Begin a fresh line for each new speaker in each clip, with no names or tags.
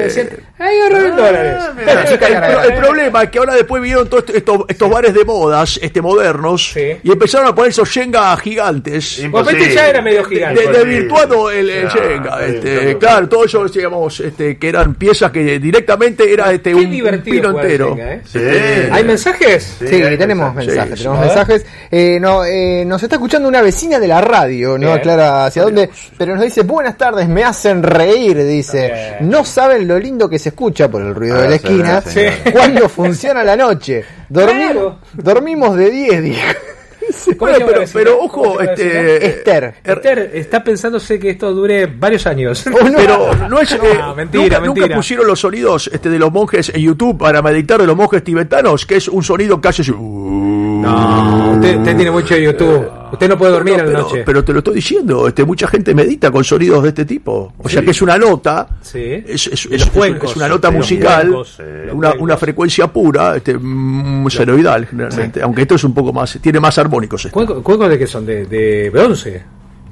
decían, ¡ay, $1
El problema es que ahora después vinieron todos estos bares de modas, modernos, y empezaron a poner esos Shenga gigantes.
Bueno, este ya era medio gigante.
Desvirtuando el Shenga. Claro, todo eso, digamos, que eran piezas que directamente era un pino entero.
Shenga, ¿hay mensajes?
Sí, tenemos mensajes. Nos está escuchando una vecina de la radio, no aclara hacia dónde, pero nos dice: buenas tardes, me hacen reír, dice. No saben lo lindo que se escucha por el ruido de la esquina cuando funciona la noche. Dormimos de 10, dijo.
Pero ojo,
Esther
está pensándose que esto dure varios años.
Pero no es
mentira.
Nunca pusieron los sonidos de los monjes en YouTube para meditar de los monjes tibetanos, que es un sonido casi así.
No, usted tiene mucho de YouTube. Usted no puede dormir en la noche.
Pero te lo estoy diciendo, mucha gente medita con sonidos de este tipo. O sea que es una nota, es una nota musical, una frecuencia pura, senoidal generalmente. Aunque esto es un poco más, tiene más armónicos.
¿Cuencos de qué son? ¿De bronce?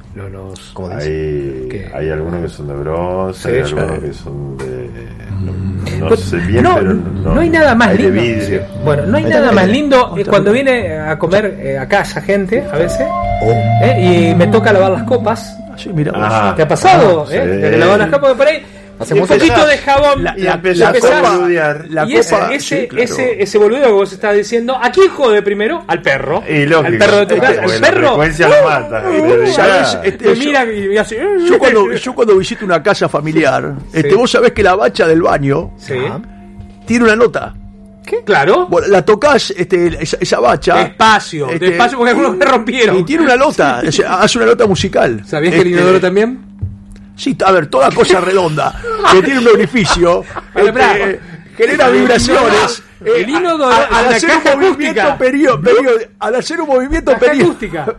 Hay algunos que son de bronce, hay algunos que son de... No sé bien, pero
no hay nada más lindo.
Vidrio.
Bueno, no hay nada más lindo cuando viene a comer a casa gente, a veces, y me toca lavar las copas.
Sí, mira.
¿Te ha pasado? De lavar las copas por ahí. Un poquito de jabón
y empezar a boludear.
Ese boludo que vos estás diciendo, ¿a quién jode primero? Al perro.
Y lógico,
al perro de tu casa. El perro.
La frecuencia lo mata.
Mira y hace.
Yo cuando visito una casa familiar, vos sabés que la bacha del baño tiene una nota.
¿Qué? Claro.
Bueno, la tocás, esa bacha.
Despacio porque algunos me rompieron.
Y tiene una nota, hace una nota musical.
¿Sabías que el inodoro también?
Sí, a ver, toda cosa redonda que tiene un orificio genera vibraciones.
El inodoro
al hacer un movimiento al hacer un movimiento
acústica.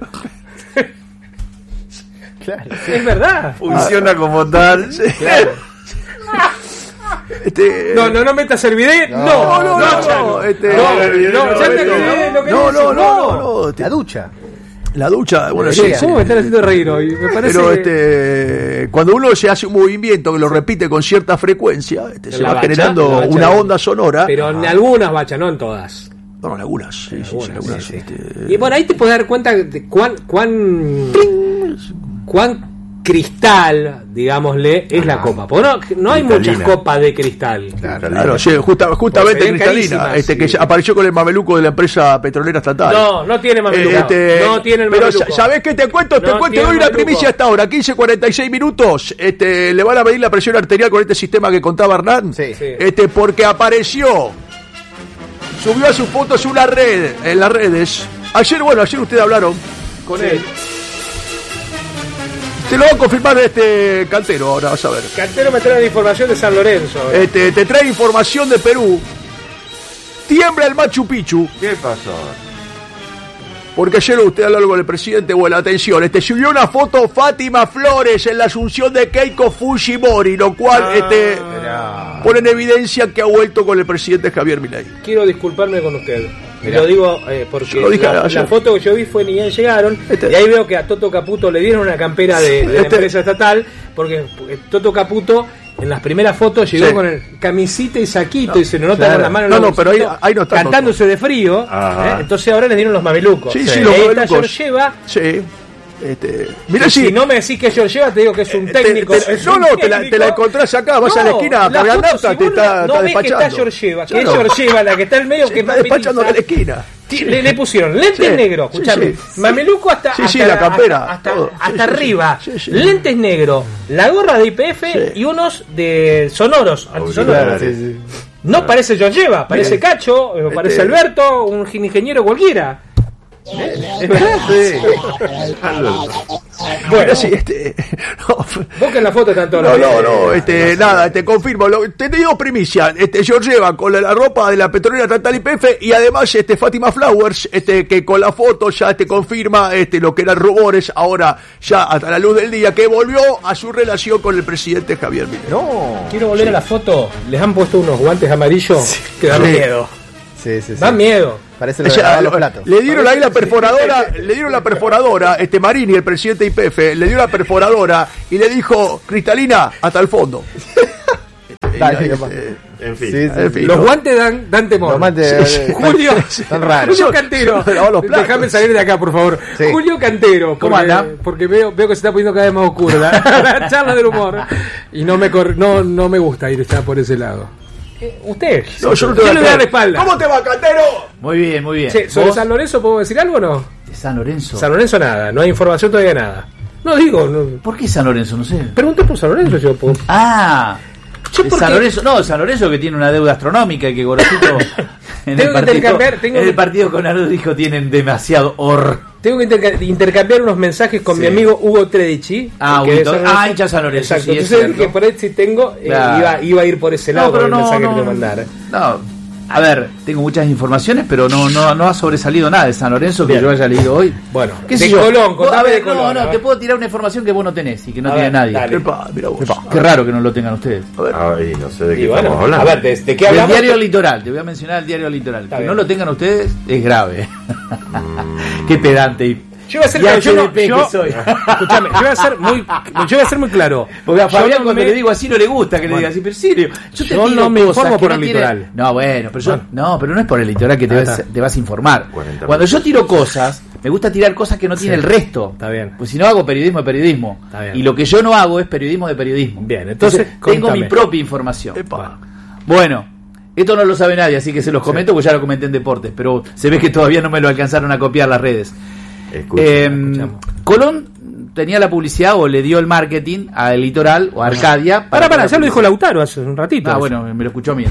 Claro, es verdad.
Funciona como tal.
Claro. No metas el video. No.
La ducha, bueno,
¿cómo me están haciendo reír hoy? Me parece.
Pero cuando uno se hace un movimiento que lo repite con cierta frecuencia, se va generando una onda sonora.
Pero en algunas bachas, no en todas.
No, en algunas. Sí.
Y bueno, ahí te puedes dar cuenta de cuán cristal, digámosle, es la copa. Porque no hay muchas copas de cristal.
Claro, sí, justamente cristalina, que apareció con el mameluco de la empresa petrolera estatal.
No tiene mameluco. No tiene el mameluco.
Pero ¿sabés qué te cuento? Te doy una primicia hasta ahora, 15:46 minutos. Le van a medir la presión arterial con este sistema que contaba Hernán.
Sí.
Porque apareció, subió a sus fotos una red, en las redes. Ayer ustedes hablaron con él. Te lo va a confirmar Cantero, ahora vas a ver.
Cantero me trae información de San Lorenzo.
Te trae información de Perú. Tiembla el Machu Picchu.
¿Qué pasó?
Porque ayer usted habló con el presidente. Bueno, atención, subió una foto Fátima Flores en la asunción de Keiko Fujimori, lo cual pone en evidencia que ha vuelto con el presidente Javier Milei.
Quiero disculparme con usted. Lo digo porque la foto que yo vi fue ni bien llegaron y ahí veo que a Toto Caputo le dieron una campera de la empresa estatal, porque Toto Caputo en las primeras fotos llegó con el camisita y saquito y se lo nota con la mano
no, pero ahí no está
cantándose de frío, entonces ahora les dieron los mamelucos.
Sí,
los
mamelucos.
Está Georgieva.
Sí. Mira,
si no me decís que es Georgieva, te digo que es un técnico.
Te la encontrás acá, vas a la esquina, cargando, te está despachando.
Que está Georgieva, que es Georgieva la que está en medio, que
está despachando a la esquina.
Le pusieron lentes negros, escuchame, mameluco hasta
la campera,
hasta arriba, lentes negros, la gorra de IPF y unos de sonoros, antisonoros. No parece Georgieva, parece Cacho, parece Alberto, un ingeniero cualquiera. Es verdad, Bueno, sí, busquen la foto tanto.
Nada, te confirmo. Te digo primicia. Georgieva con la ropa de la petrolera estatal YPF y además Fátima Flowers, que con la foto ya te confirma lo que eran rumores, ahora ya hasta la luz del día, que volvió a su relación con el presidente Javier Milei.
No. Quiero volver a la foto. Les han puesto unos guantes amarillos que dan miedo.
Sí.
Dan miedo.
Parece los platos.
Le dieron ahí la perforadora, Marini, el presidente IPF, le dio la perforadora y le dijo, Cristalina, hasta el fondo.
En fin.
Sí. Los guantes dan temor.
Los guantes
Julio,
son raros.
Julio Cantero. Déjame salir de acá, por favor. Sí. Julio Cantero. ¿Cómo anda? Porque veo que se está poniendo cada vez más oscuro la charla del humor. Y no me gusta ir por ese lado. Usted.
No, yo no te voy a
dar la espalda.
¿Cómo te va, Cantero?
Muy bien, muy bien.
Sí, ¿sobre San Lorenzo podemos decir algo o no?
¿De San Lorenzo?
San Lorenzo nada, no hay información todavía nada. No digo. No.
¿Por qué San Lorenzo? No sé.
Pregunté por San Lorenzo yo.
San Lorenzo, no, San Lorenzo que tiene una deuda astronómica y que Gorosito en el partido con Ardo dijo tienen demasiado
Tengo que intercambiar unos mensajes con mi amigo Hugo Tredici.
Hincha San Lorenzo.
Exacto, sí, entonces que por ahí si tengo, claro. iba a ir por ese lado, pero el mensaje que te mandara.
No. A ver, tengo muchas informaciones, pero no ha sobresalido nada de San Lorenzo que yo haya leído hoy.
Bueno,
¿qué sé yo? Colón, contame de Colón. No, te puedo tirar una información que vos no tenés y que no tiene nadie.
Mira vos.
Qué raro que no lo tengan ustedes.
A ver, no sé de qué estamos hablando.
A ver, ¿de qué hablamos?
El Diario Litoral, te voy a mencionar el Diario Litoral. Que no lo tengan ustedes es grave. Qué pedante.
Yo voy a ser escúchame, yo voy a ser muy claro.
Porque a Fabián cuando le digo así no le gusta que le diga así, pero serio,
yo no me informo por el litoral.
No, bueno, pero pero no es por el litoral que te vas a informar. Cuando yo tiro cosas, me gusta tirar cosas que no tiene el resto.
Está bien.
Pues si no hago periodismo de periodismo. Está bien. Y lo que yo no hago es periodismo de periodismo.
Bien, entonces
tengo mi propia información. Bueno, esto no lo sabe nadie, así que se los comento porque ya lo comenté en deportes, pero se ve que todavía no me lo alcanzaron a copiar las redes. Colón tenía la publicidad o le dio el marketing al Litoral o a Arcadia.
Ya lo dijo Lautaro hace un ratito.
Bueno, me lo escuchó a mí.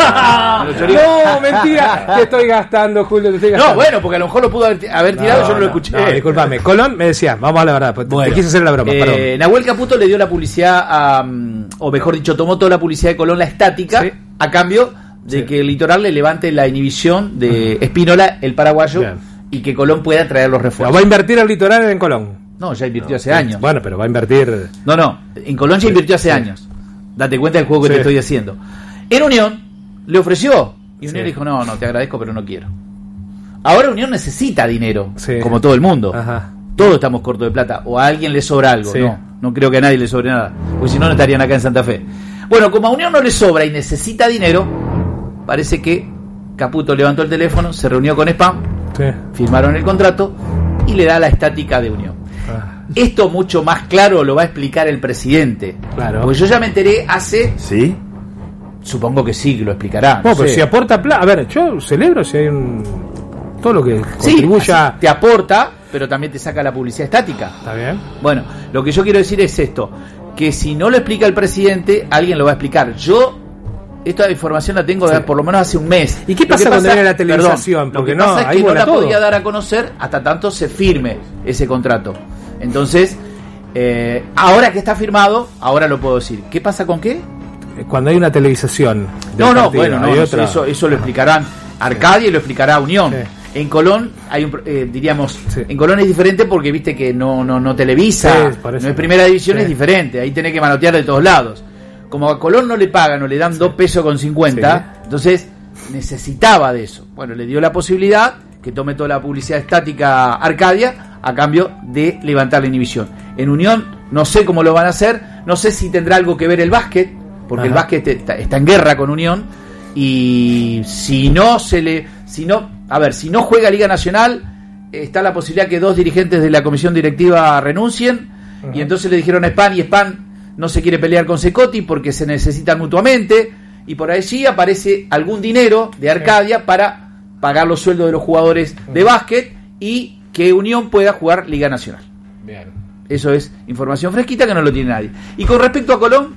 No, mentira, te estoy gastando, Julio.
No, bueno, porque a lo mejor lo pudo haber tirado, yo no lo escuché.
No, disculpame. Colón me decía, vamos a la verdad, te quise hacer la broma, perdón.
Nahuel Caputo le dio la publicidad o mejor dicho, tomó toda la publicidad de Colón, la estática, a cambio de que el Litoral le levante la inhibición de Espínola, el paraguayo. Bien. Y que Colón pueda traer los refuerzos.
¿Va a invertir el Litoral en Colón?
No, ya invirtió hace años.
Bueno, pero va a invertir...
No, en Colón ya invirtió hace años. Date cuenta del juego que te estoy haciendo. En Unión le ofreció. Y Unión le dijo, no, te agradezco, pero no quiero. Ahora Unión necesita dinero, como todo el mundo. Ajá. Todos estamos cortos de plata. O a alguien le sobra algo. No creo que a nadie le sobre nada. Porque si no, no estarían acá en Santa Fe. Bueno, como a Unión no le sobra y necesita dinero, parece que Caputo levantó el teléfono, se reunió con Spam. Firmaron el contrato y le da la estática de Unión. Esto mucho más claro lo va a explicar el presidente. Claro. Porque yo ya me enteré hace...
¿Sí?
Supongo que sí, lo explicará.
No, pero si aporta plata... A ver, yo celebro si hay todo lo que contribuya...
te aporta, pero también te saca la publicidad estática.
Está bien.
Bueno, lo que yo quiero decir es esto. Que si no lo explica el presidente, alguien lo va a explicar. Esta información la tengo por lo menos hace un mes.
¿Y qué pasa cuando viene la televisación?
Porque lo que pasa es que no la podía dar a conocer hasta tanto se firme ese contrato. Entonces, ahora que está firmado, ahora lo puedo decir. ¿Qué pasa con qué?
Cuando hay una televisación.
Eso lo explicarán Arcadia y lo explicará Unión. Sí. En Colón hay en Colón es diferente porque viste que no televisa, no es primera división, es diferente. Ahí tenés que manotear de todos lados. Como a Colón no le pagan o le dan 2 pesos con 50, entonces necesitaba de eso. Bueno, le dio la posibilidad que tome toda la publicidad estática Arcadia a cambio de levantar la inhibición. En Unión no sé cómo lo van a hacer, no sé si tendrá algo que ver el básquet, porque el básquet está en guerra con Unión, y si no juega Liga Nacional, está la posibilidad que 2 dirigentes de la comisión directiva renuncien, y entonces le dijeron a Spam, y Spam no se quiere pelear con Secotti porque se necesitan mutuamente, y por allí aparece algún dinero de Arcadia para pagar los sueldos de los jugadores de básquet y que Unión pueda jugar Liga Nacional. Bien. Eso es información fresquita que no lo tiene nadie. Y con respecto a Colón,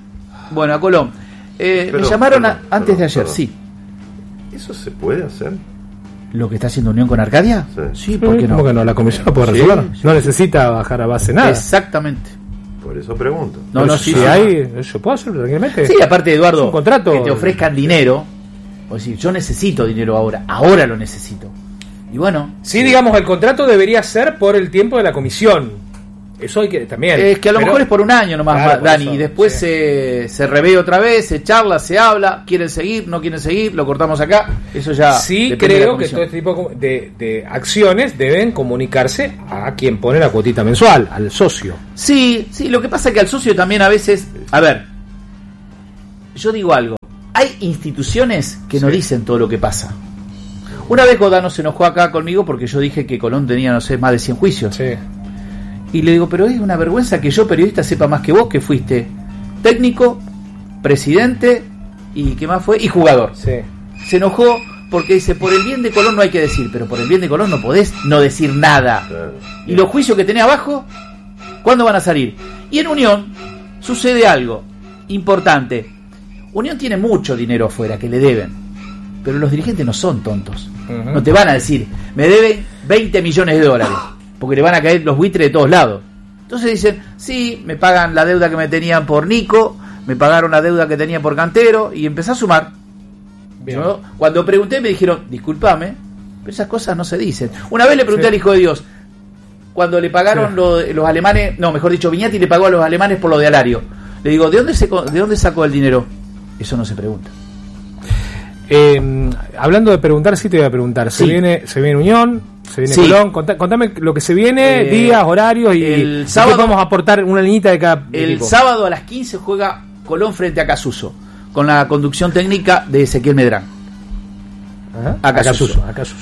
me llamaron antes de ayer, sí.
¿Eso se puede hacer?
¿Lo que está haciendo Unión con Arcadia?
Sí, ¿por qué no? ¿Cómo que no? La comisión lo puede resolver. No necesita bajar a base nada.
Exactamente.
Por eso pregunto.
Yo puedo hacerlo tranquilamente.
Sí, aparte, Eduardo,
un contrato,
que te ofrezcan dinero, o decir, yo necesito dinero ahora lo necesito. Y bueno.
Sí, digamos, el contrato debería ser por el tiempo de la comisión. Eso hay que también.
Es que a lo mejor es por un año nomás, claro, Dani, y después se revé otra vez, se charla, se habla, quieren seguir, no quieren seguir, lo cortamos acá, eso ya.
Sí, creo que todo este tipo de acciones deben comunicarse a quien pone la cuotita mensual, al socio.
Sí, lo que pasa es que al socio también a veces, a ver, yo digo algo, hay instituciones que no dicen todo lo que pasa. Una vez Godano se enojó acá conmigo porque yo dije que Colón tenía, no sé, más de 100 juicios.
Sí.
Y le digo, pero es una vergüenza que yo, periodista, sepa más que vos, que fuiste técnico, presidente y ¿qué más fue? Y jugador.
Sí.
Se enojó porque dice, por el bien de Colón no hay que decir, pero por el bien de Colón no podés no decir nada. Y los juicios que tenés abajo, ¿cuándo van a salir? Y en Unión sucede algo importante. Unión tiene mucho dinero afuera que le deben, pero los dirigentes no son tontos. No te van a decir, me deben 20 millones de dólares, porque le van a caer los buitres de todos lados. Entonces dicen, sí, me pagan la deuda que me tenían por Nico, me pagaron la deuda que tenía por Cantero, y empecé a sumar. Yo, cuando pregunté me dijeron, discúlpame, pero esas cosas no se dicen. Una vez le pregunté al Hijo de Dios, cuando le pagaron los alemanes, no, mejor dicho, Viñati le pagó a los alemanes por lo de Alario. Le digo, ¿de dónde sacó el dinero? Eso no se pregunta.
Hablando de preguntar, sí te voy a preguntar. Se viene Unión, se viene Colón. Contame lo que se viene, días, horarios y
el sábado
vamos a aportar una liñita de cada equipo.
Sábado a las 15 juega Colón frente a Casuso, con la conducción técnica de Ezequiel Medrán. A Casuso.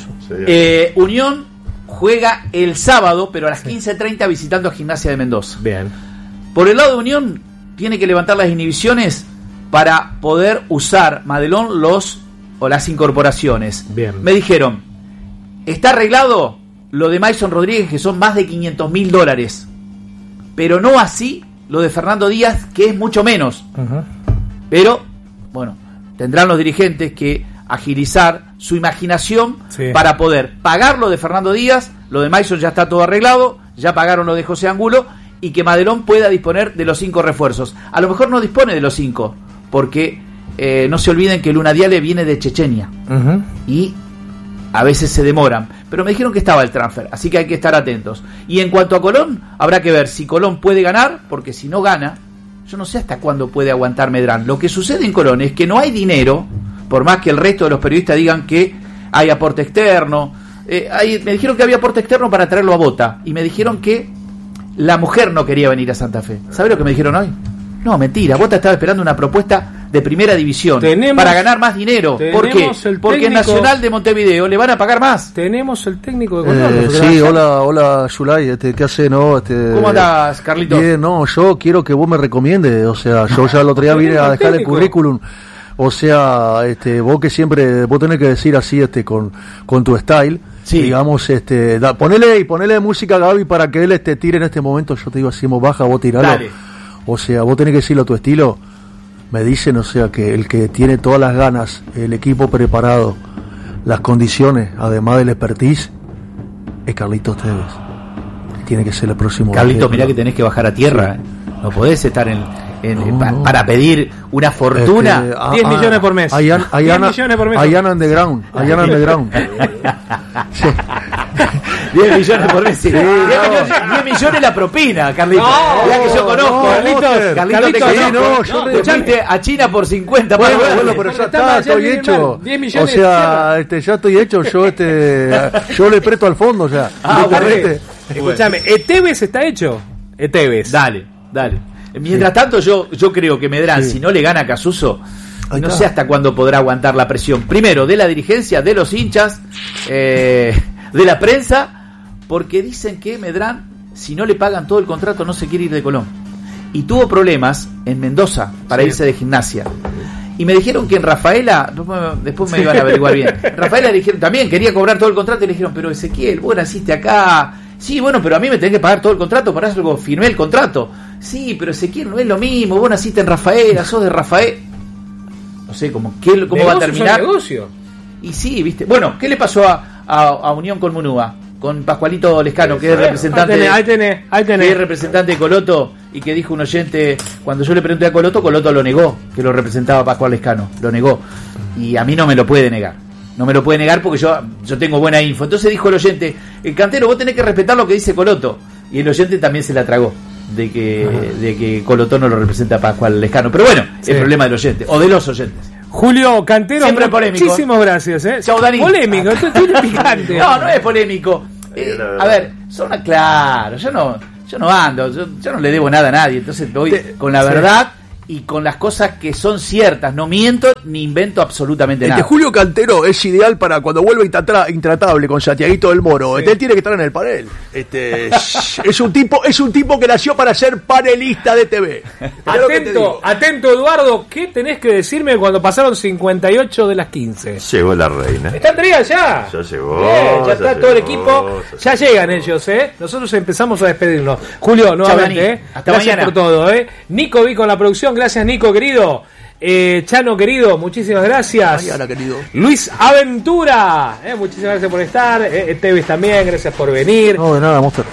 Unión juega el sábado, pero a las 15:30 visitando a Gimnasia de Mendoza.
Bien.
Por el lado de Unión, tiene que levantar las inhibiciones para poder usar Madelón las incorporaciones.
Bien.
Me dijeron, está arreglado lo de Mason Rodríguez, que son más de $500,000, pero no así lo de Fernando Díaz, que es mucho menos. Pero, bueno, tendrán los dirigentes que agilizar su imaginación para poder pagar lo de Fernando Díaz. Lo de Mason ya está todo arreglado, ya pagaron lo de José Angulo, y que Madelón pueda disponer de los 5 refuerzos. A lo mejor no dispone de los 5, porque no se olviden que Luna Diale viene de Chechenia y a veces se demoran, pero me dijeron que estaba el transfer, así que hay que estar atentos. Y en cuanto a Colón, habrá que ver si Colón puede ganar, porque si no gana, yo no sé hasta cuándo puede aguantar Medrán. Lo que sucede en Colón es que no hay dinero, por más que el resto de los periodistas digan que hay aporte externo. Me dijeron que había aporte externo para traerlo a Bota, y me dijeron que la mujer no quería venir a Santa Fe. ¿Sabe lo que me dijeron hoy? No, mentira, Bota estaba esperando una propuesta de primera división para ganar más dinero. ¿Por qué? Porque en Nacional de Montevideo le van a pagar más.
Tenemos el técnico de Colón.
Sí, hola Yulay, ¿qué hace? No,
¿Cómo andás, Carlitos?
Bien, no, yo quiero que vos me recomiendes, o sea, yo ya el otro día vine a dejar el currículum. O sea, vos que siempre, vos tenés que decir así, con tu style. Sí. Digamos, ponele música a Gaby para que él tire en este momento. Yo te digo así, baja, vos tiralo.
Dale.
O sea, vos tenés que decirlo a tu estilo. Me dicen, o sea, que el que tiene todas las ganas, el equipo preparado, las condiciones, además del expertise, es Carlitos Tevez. Tiene que ser el próximo.
Carlitos, mirá que tenés que bajar a tierra. No podés estar para pedir una fortuna.
10 millones por mes. 10 millones por mes.
Ayana Underground.
Sí. 10 millones por mes. Sí. 10 millones la propina, Carlitos. Ya que yo conozco. Carlitos te conozco. Te fuiste a China por 50.
Bueno, pero ya está, estoy hecho.
10 millones.
O sea, ya estoy hecho. Yo le presto al fondo ya.
Escúchame, Tevez está hecho. Tevez.
Dale. Mientras tanto, yo creo que Medrán, si no le gana a Casuso, no sé hasta cuándo podrá aguantar la presión. Primero, de la dirigencia, de los hinchas, de la prensa, porque dicen que Medrán, si no le pagan todo el contrato, no se quiere ir de Colón. Y tuvo problemas en Mendoza para irse de Gimnasia. Y me dijeron que en Rafaela, después me iban a averiguar bien, Rafaela le dijeron, también quería cobrar todo el contrato, y le dijeron, pero Ezequiel, vos naciste acá. Sí, bueno, pero a mí me tenés que pagar todo el contrato, por eso firmé el contrato. Sí, pero Ezequiel no es lo mismo, vos naciste en Rafaela, sos de Rafael. No sé cómo va a terminar.
Negocio.
Y sí, viste. Bueno, ¿qué le pasó a Unión con Munúa? Con Pascualito Lescano, que es representante.
Ahí tenés.
Que es representante de Coloto, y que dijo un oyente, cuando yo le pregunté a Coloto lo negó, que lo representaba Pascual Lescano, lo negó. Y a mí no me lo puede negar. No me lo puede negar porque yo tengo buena info. Entonces dijo el oyente, el Cantero, vos tenés que respetar lo que dice Coloto. Y el oyente también se la tragó de que Coloto no lo representa a Pascual Lescano. Pero bueno, el problema del oyente, o de los oyentes.
Julio Cantero,
siempre polémico.
Muchísimas gracias.
Chau, Dani.
Polémico, esto es picante.
No es polémico. A ver, claro, yo no ando, yo no le debo nada a nadie, entonces voy con la verdad. y con las cosas que son ciertas. No miento ni invento absolutamente nada.
Julio Cantero es ideal para cuando vuelva Intratable con Santiaguito del Moro. Él tiene que estar en el panel. Es un tipo que nació para ser panelista de TV.
Atento Eduardo, ¿qué tenés que decirme cuando pasaron 58 de las 15?
Llegó la reina.
¿Está Andrea ya?
Ya llegó.
Bien, ya está todo el equipo. Ya llegan ellos, Nosotros empezamos a despedirnos. Julio, nuevamente,
hasta
gracias
mañana
por todo, Nico vi con la producción. Gracias, Nico, querido. Chano, querido, muchísimas gracias.
Mañana, querido.
Luis Aventura, muchísimas gracias por estar. Tevis también, gracias por venir.
No, de nada, Monster.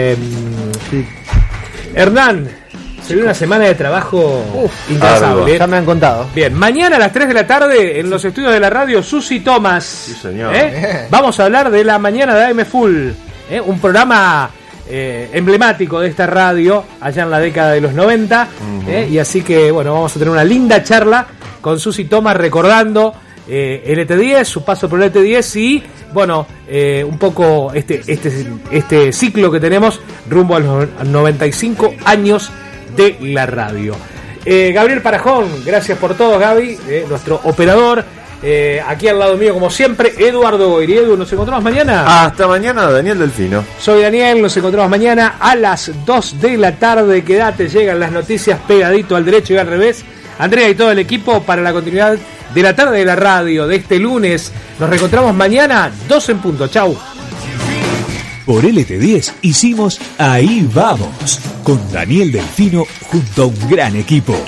Hernán, se viene una semana de trabajo incansable.
Ya me han contado.
Bien, mañana a las 3 de la tarde en los estudios de la radio Susi Thomas.
Sí, señor.
Vamos a hablar de la mañana de AM Full, un programa emblemático de esta radio allá en la década de los 90, y así que bueno, vamos a tener una linda charla con Susi Thomas recordando el ET10, su paso por el ET10 y bueno, un poco este ciclo que tenemos rumbo a los 95 años de la radio. Gabriel Parajón, gracias por todo, Gaby, nuestro operador. Aquí al lado mío, como siempre, Eduardo Goiri. Edu, nos encontramos mañana.
Hasta mañana, Daniel Delfino.
Soy Daniel, nos encontramos mañana a las 2 de la tarde. Quédate, llegan las noticias pegadito al derecho y al revés. Andrea y todo el equipo para la continuidad de la tarde de la radio de este lunes. Nos reencontramos mañana, 2 en punto. Chau.
Por LT10 hicimos Ahí Vamos, con Daniel Delfino junto a un gran equipo.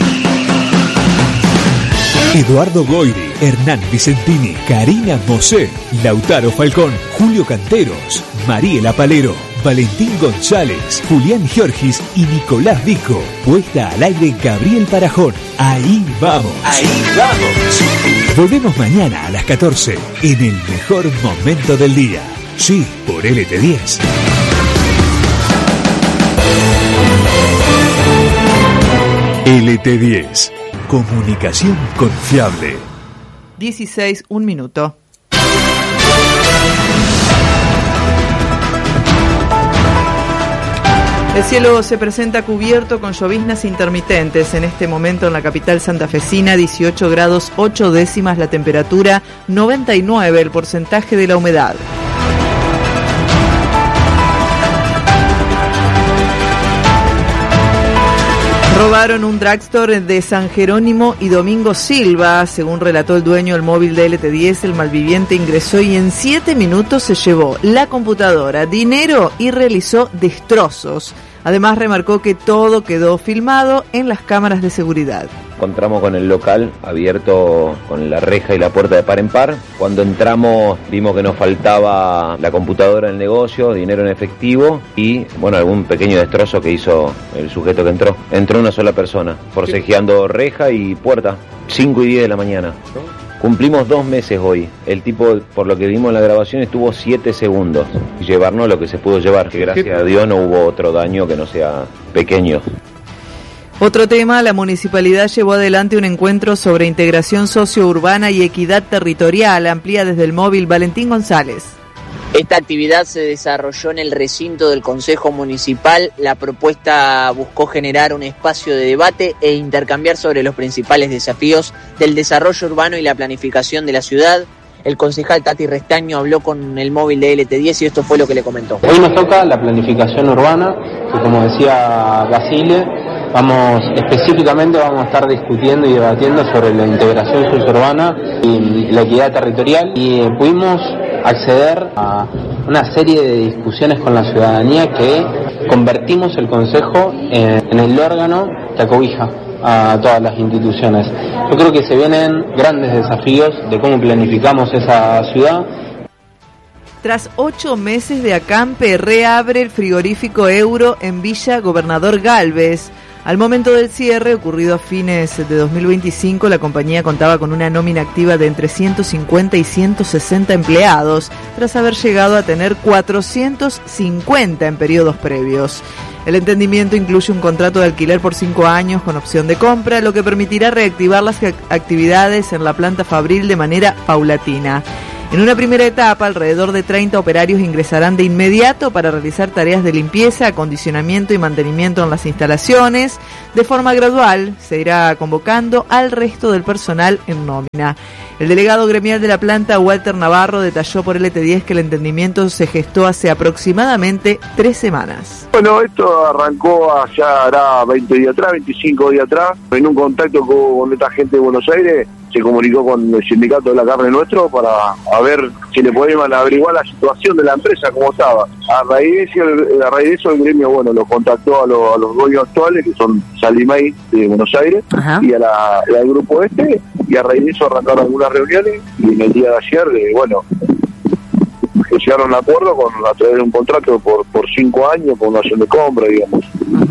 Eduardo Goiri, Hernán Vicentini, Karina Mosé, Lautaro Falcón, Julio Canteros, Mariela Palero, Valentín González, Julián Giorgis y Nicolás Vico. Puesta al aire Gabriel Parajón. Ahí vamos. Ahí vamos. Volvemos mañana a las 14 en el mejor momento del día. Sí, por LT10. LT10. Comunicación confiable.
16, 1 minuto. El cielo se presenta cubierto con lloviznas intermitentes. En este momento en la capital santafesina, 18 grados 8 décimas la temperatura, 99 el porcentaje de la humedad. Robaron un drugstore de San Jerónimo y Domingo Silva. Según relató el dueño del móvil de LT10, el malviviente ingresó y en 7 minutos se llevó la computadora, dinero y realizó destrozos. Además remarcó que todo quedó filmado en las cámaras de seguridad.
Encontramos con el local abierto con la reja y la puerta de par en par. Cuando entramos vimos que nos faltaba la computadora del negocio, dinero en efectivo y bueno, algún pequeño destrozo que hizo el sujeto que entró. Entró una sola persona, forcejeando reja y puerta, 5 y 10 de la mañana. Cumplimos 2 meses hoy. El tipo, por lo que vimos en la grabación, estuvo 7 segundos. Y llevarnos lo que se pudo llevar, que gracias a Dios no hubo otro daño que no sea pequeño.
Otro tema, la municipalidad llevó adelante un encuentro sobre integración sociourbana y equidad territorial. Amplía desde el móvil Valentín González.
Esta actividad se desarrolló en el recinto del Consejo Municipal. La propuesta buscó generar un espacio de debate e intercambiar sobre los principales desafíos del desarrollo urbano y la planificación de la ciudad. El concejal Tati Restaño habló con el móvil de LT10 y esto fue lo que le comentó.
Hoy nos toca la planificación urbana, que como decía Basile, específicamente vamos a estar discutiendo y debatiendo sobre la integración sociourbana y la equidad territorial, y pudimos acceder a una serie de discusiones con la ciudadanía que convertimos el Consejo en el órgano que acobija a todas las instituciones. Yo creo que se vienen grandes desafíos de cómo planificamos esa ciudad.
Tras 8 meses de acampe, reabre el frigorífico Euro en Villa Gobernador Galvez. Al momento del cierre, ocurrido a fines de 2025, la compañía contaba con una nómina activa de entre 150 y 160 empleados, tras haber llegado a tener 450 en periodos previos. El entendimiento incluye un contrato de alquiler por 5 años con opción de compra, lo que permitirá reactivar las actividades en la planta fabril de manera paulatina. En una primera etapa, alrededor de 30 operarios ingresarán de inmediato para realizar tareas de limpieza, acondicionamiento y mantenimiento en las instalaciones. De forma gradual, se irá convocando al resto del personal en nómina. El delegado gremial de la planta, Walter Navarro, detalló por LT10 que el entendimiento se gestó hace aproximadamente 3 semanas.
Bueno, esto arrancó allá hará 20 días atrás, 25 días atrás, en un contacto con esta gente de Buenos Aires. Se comunicó con el sindicato de la carne nuestro para ver si le podían averiguar la situación de la empresa, cómo estaba. A raíz de eso el gremio, bueno, lo contactó a los dueños actuales, que son Salimay de Buenos Aires, y al grupo y a raíz de eso arrancaron algunas reuniones, y en el día de ayer, que llegaron a un acuerdo a través de un contrato por 5 años, con una acción de compra, digamos.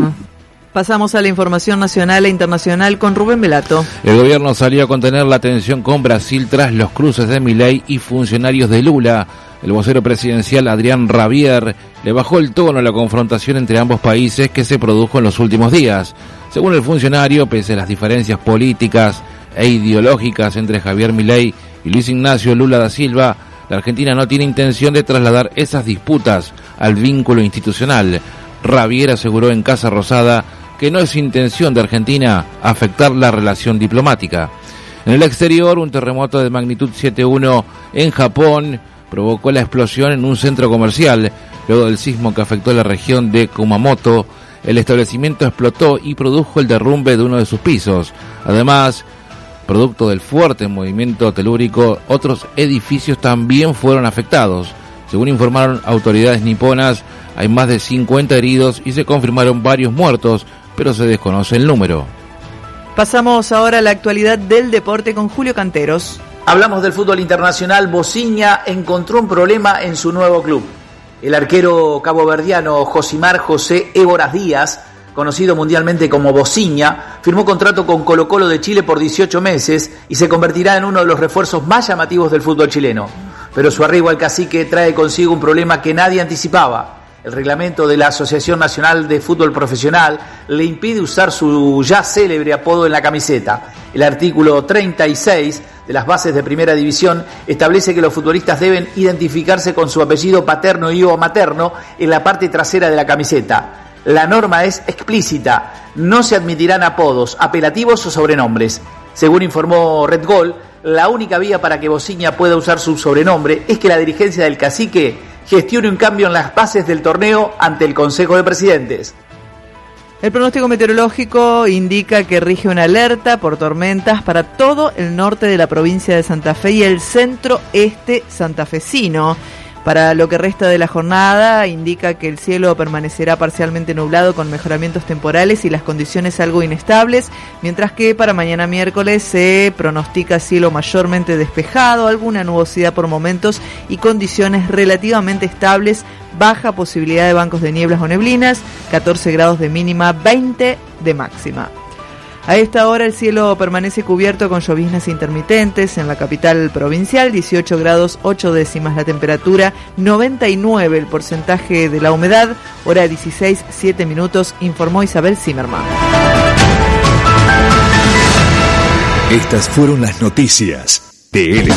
Pasamos a la información nacional e internacional con Rubén Velato.
El gobierno salió a contener la tensión con Brasil tras los cruces de Milei y funcionarios de Lula. El vocero presidencial Adrián Rabier le bajó el tono a la confrontación entre ambos países que se produjo en los últimos días. Según el funcionario, pese a las diferencias políticas e ideológicas entre Javier Milei y Luis Ignacio Lula da Silva, la Argentina no tiene intención de trasladar esas disputas al vínculo institucional. Rabier aseguró en Casa Rosada que no es intención de Argentina afectar la relación diplomática. En el exterior, un terremoto de magnitud 7.1 en Japón provocó la explosión en un centro comercial. Luego del sismo que afectó la región de Kumamoto, el establecimiento explotó y produjo el derrumbe de uno de sus pisos. Además, producto del fuerte movimiento telúrico, otros edificios también fueron afectados. Según informaron autoridades niponas, hay más de 50 heridos y se confirmaron varios muertos, pero se desconoce el número.
Pasamos ahora a la actualidad del deporte con Julio Canteros.
Hablamos del fútbol internacional. Bociña encontró un problema en su nuevo club. El arquero caboverdiano Josimar José Éboras Díaz, conocido mundialmente como Bociña, firmó contrato con Colo-Colo de Chile por 18 meses y se convertirá en uno de los refuerzos más llamativos del fútbol chileno. Pero su arribo al cacique trae consigo un problema que nadie anticipaba. El reglamento de la Asociación Nacional de Fútbol Profesional le impide usar su ya célebre apodo en la camiseta. El artículo 36 de las bases de Primera División establece que los futbolistas deben identificarse con su apellido paterno y o materno en la parte trasera de la camiseta. La norma es explícita, no se admitirán apodos, apelativos o sobrenombres. Según informó Red Gol, la única vía para que Bociña pueda usar su sobrenombre es que la dirigencia del cacique gestione un cambio en las bases del torneo ante el Consejo de Presidentes.
El pronóstico meteorológico indica que rige una alerta por tormentas para todo el norte de la provincia de Santa Fe y el centro-este santafesino. Para lo que resta de la jornada, indica que el cielo permanecerá parcialmente nublado con mejoramientos temporales y las condiciones algo inestables, mientras que para mañana miércoles se pronostica cielo mayormente despejado, alguna nubosidad por momentos y condiciones relativamente estables, baja posibilidad de bancos de nieblas o neblinas, 14 grados de mínima, 20 de máxima. A esta hora el cielo permanece cubierto con lloviznas intermitentes en la capital provincial, 18 grados 8 décimas la temperatura, 99 el porcentaje de la humedad, hora 16, 7 minutos, informó Isabel Zimmerman.
Estas fueron las noticias de LT10.